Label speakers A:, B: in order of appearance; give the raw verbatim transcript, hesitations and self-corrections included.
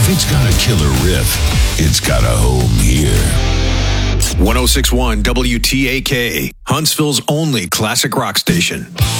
A: If it's got a killer riff, it's got a home here.
B: one oh six point one W T A K, Huntsville's only classic rock station.